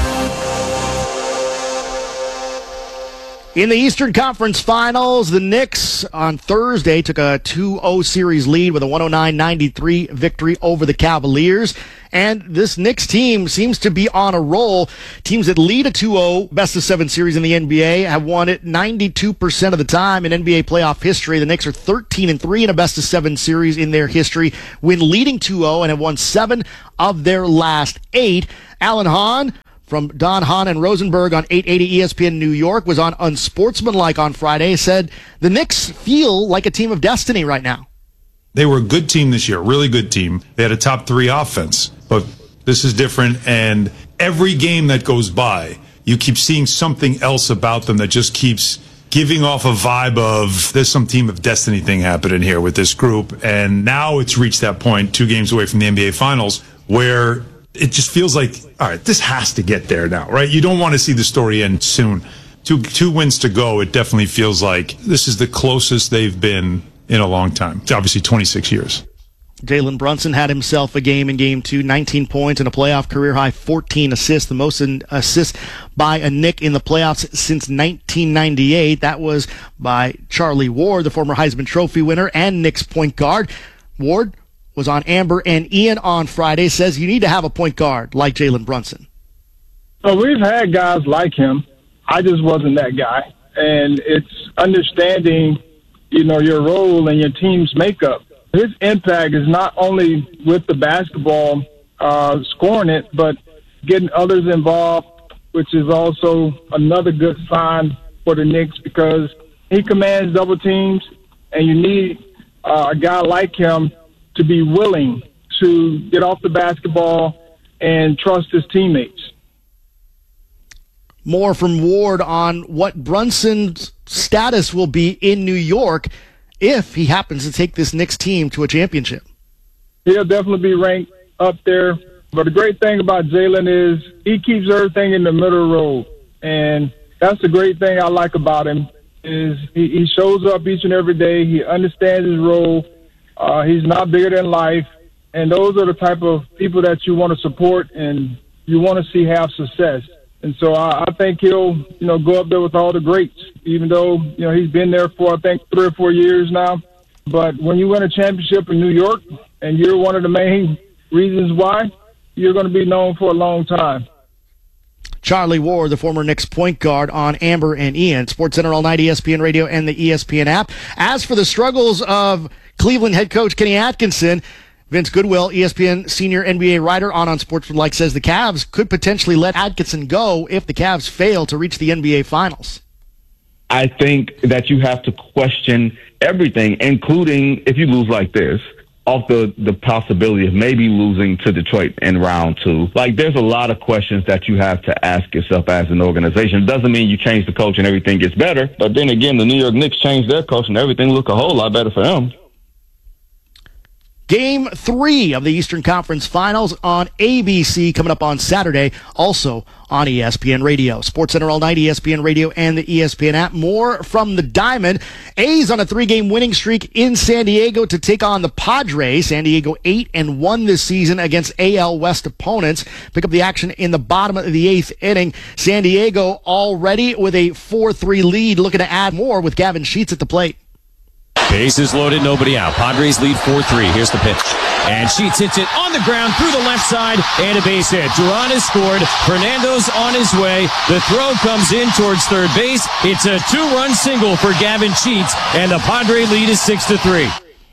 In the Eastern Conference Finals, the Knicks on Thursday took a 2-0 series lead with a 109-93 victory over the Cavaliers. And this Knicks team seems to be on a roll. Teams that lead a 2-0 best-of-7 series in the NBA have won it 92% of the time in NBA playoff history. The Knicks are 13-3 in a best-of-7 series in their history, when leading 2-0, and have won 7 of their last 8. Alan Hahn from Don Hahn and Rosenberg on 880 ESPN New York was on Unsportsmanlike on Friday, said the Knicks feel like a team of destiny right now. They were a good team this year, really good team. They had a top 3 offense, but this is different. And every game that goes by, you keep seeing something else about them that just keeps giving off a vibe of there's some team of destiny thing happening here with this group. And now it's reached that point, 2 games away from the NBA Finals, where it just feels like, all right, this has to get there now, right? You don't want to see the story end soon. Two wins to go. It definitely feels like this is the closest they've been in a long time. It's obviously 26 years. Jalen Brunson had himself a game in Game 2, 19 points and a playoff career-high 14 assists, the most assists by a Knick in the playoffs since 1998. That was by Charlie Ward, the former Heisman Trophy winner and Knicks point guard. Ward was on Amber and Ian on Friday, says you need to have a point guard like Jalen Brunson. Well, we've had guys like him. I just wasn't that guy. And it's understanding, your role and your team's makeup. His impact is not only with the basketball, scoring it, but getting others involved, which is also another good sign for the Knicks, because he commands double teams, and you need a guy like him to be willing to get off the basketball and trust his teammates. More from Ward on what Brunson's status will be in New York if he happens to take this Knicks team to a championship. He'll definitely be ranked up there. But the great thing about Jalen is he keeps everything in the middle road. And that's the great thing I like about him, is he shows up each and every day. He understands his role. He's not bigger than life, and those are the type of people that you want to support and you want to see have success. And so I think he'll, go up there with all the greats, even though, he's been there for, I think, 3 or 4 years now. But when you win a championship in New York and you're one of the main reasons why, you're going to be known for a long time. Charlie Ward, the former Knicks point guard, on Amber and Ian. SportsCenter all night, ESPN Radio and the ESPN app. As for the struggles of Cleveland head coach Kenny Atkinson, Vince Goodwill, ESPN senior NBA writer on Unsportsmanlike, says the Cavs could potentially let Atkinson go if the Cavs fail to reach the NBA Finals. I think that you have to question everything, including if you lose like this, off the possibility of maybe losing to Detroit in round 2. Like, there's a lot of questions that you have to ask yourself as an organization. It doesn't mean you change the coach and everything gets better. But then again, the New York Knicks changed their coach and everything looked a whole lot better for them. Game 3 of the Eastern Conference Finals on ABC coming up on Saturday, also on ESPN Radio. SportsCenter all night, ESPN Radio and the ESPN app. More from the Diamond. A's on a 3-game winning streak in San Diego to take on the Padres. San Diego 8-1 this season against AL West opponents. Pick up the action in the bottom of the 8th inning. San Diego already with a 4-3 lead, looking to add more with Gavin Sheets at the plate. Bases loaded, nobody out. Padres lead 4-3. Here's the pitch. And Sheets hits it on the ground through the left side and a base hit. Duran has scored. Fernando's on his way. The throw comes in towards third base. It's a 2-run single for Gavin Sheets, and the Padre lead is 6-3.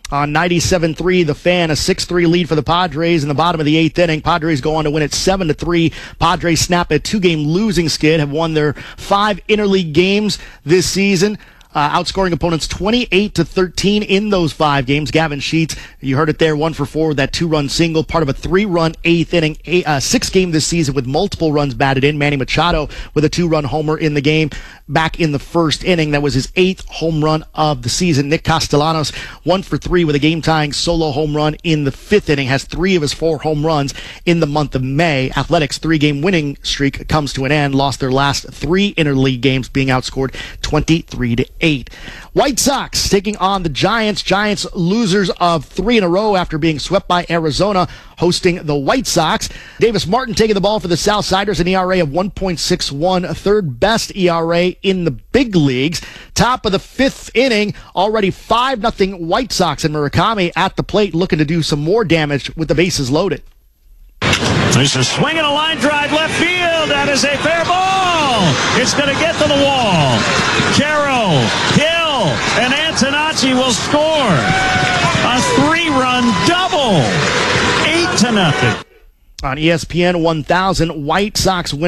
On 97-3, the Fan, a 6-3 lead for the Padres in the bottom of the 8th inning. Padres go on to win it 7-3. Padres snap a 2-game losing skid, have won their 5 interleague games this season. Outscoring opponents 28-13 in those 5 games. Gavin Sheets, you heard it there, 1 for 4 with that 2-run single, part of a 3-run 8th inning, 6th game this season with multiple runs batted in. Manny Machado with a 2-run homer in the game back in the 1st inning. That was his 8th home run of the season. Nick Castellanos, 1 for 3 with a game-tying solo home run in the 5th inning, has 3 of his 4 home runs in the month of May. Athletics' 3-game winning streak comes to an end, lost their last 3 interleague games, being outscored 23-8. White Sox taking on the Giants. Giants losers of 3 in a row after being swept by Arizona, hosting the White Sox. Davis Martin taking the ball for the Southsiders, an ERA of 1.61, third best ERA in the big leagues. Top of the 5th inning, already 5-0 White Sox, and Murakami at the plate looking to do some more damage with the bases loaded. There's a swing and a line drive left field. That is a fair ball. It's going to get to the wall. Carroll, Hill, and Antonacci will score. A 3-run double. 8-0. On ESPN 1000, White Sox win